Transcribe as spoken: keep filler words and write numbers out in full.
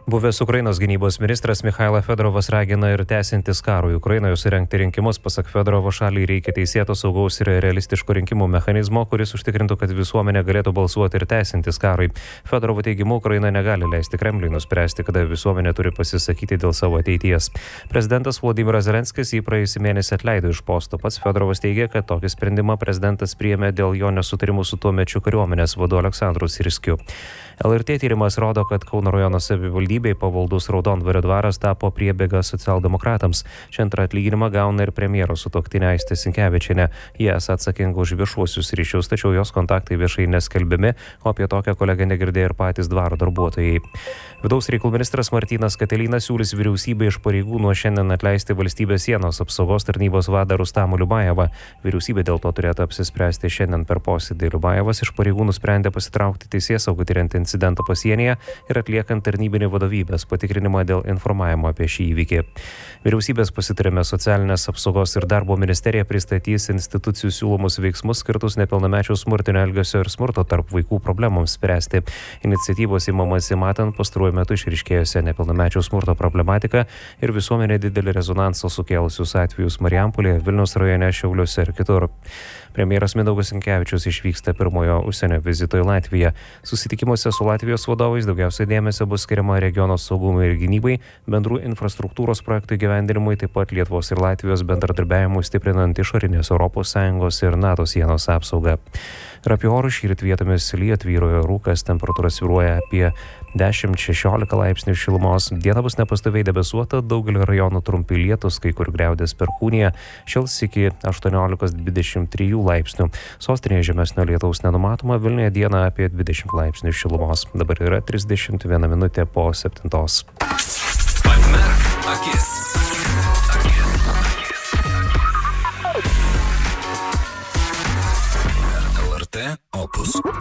Buvęs Ukrainos gynybos ministras Michailas Fedorovas ragina ir tęsiantis karui Ukrainoje surengti rinkimus. Pasak Fedorovo, šaliai reikia teisėto, saugaus ir realistiško rinkimų mechanizmo, kuris užtikrintų, kad visuomenė galėtų balsuoti ir tęsiantis karui. Fedorovo teigimu, Ukraina negali leisti Kremliui nuspręsti, kada visuomenė turi pasisakyti dėl savo ateities. Prezidentas Volodymyras Zelenskis jį praėjusį mėnesį atleido iš posto. Pats Fedorovas teigia, kad tokį sprendimą prezidentas priėmė dėl jo nesutarimų su tuomečiu kariuomenės vadu Aleksandru Sirskiu. L R T tyrimas rodo, kad Kauno rajono savivaldybei pavaldus Raudondvario dvaras tapo priebėga socialdemokratams. Šią antrą atlyginimą gauna ir premjero sutuoktinė Aistė Sinkevičienė. Jie esą atsakinga už viešuosius ryšius, tačiau jos kontaktai viešai neskelbiami, o apie tokią kolegą negirdėjo ir patys dvaro darbuotojai. Vidaus reikalų ministras Martynas Katelynas siūlys vyriausybę iš pareigų nuo šiandien atleisti valstybės sienos apsaugos tarnybos vadą Rustamą Liubajevą. Vyriausybė dėl to turėtų apsispręsti šiandien per posėdį. Liubajevas iš pareigų nusprendė pasitraukti teisėsaugą tiriant incidentą pasienyje ir atliekant tarnybinį vadovybės patikrinimą dėl informavimo apie šį įvykį. Vyriausybės pasitarime socialinės apsaugos ir darbo ministerija pristatys institucijų siūlomus veiksmus skirtus nepilnamečių smurtinio elgesio ir smurto tarp vaikų problemoms spręsti. Iniciatyvos imamasi matant pastaruoju metu išryškėjusią nepilnamečių smurto problematiką ir visuomenė didelį rezonansą sukėlusius atvejus Marijampolėje, Vilniaus rajone, Šiauliuose ir kitur. Premjeras Mindaugas Sinkevičius išvyksta pirmojo užsienio vizito į Latviją. Susitikimuose su Latvijos vadovais daugiausiai dėmesio bus skiriama regiono saugumui ir gynybai, bendrų infrastruktūros projektų įgyvendinimui, taip pat Lietuvos ir Latvijos bendradarbiavimui stiprinant išorinės Europos Sąjungos ir NATO sienos apsaugą. Ir apie orus šįryt vietomis lyja, tvyrojo rūkas, temperatūra svyruoja apie dešimt šešiolika laipsnių šilumos. Diena bus nepastoviai debesuota, daugelio rajonų trumpi lietūs, kai kur griaudės perkūnija, šils iki aštuoniolikos dvidešimt trijų laipsnių. Sostinėje žemesnio lietaus nenumatoma, Vilniuje dieną apie dvidešimt laipsnių šilumos. Dabar yra trisdešimt viena minutė po septintos. Atmerk akis. Akis.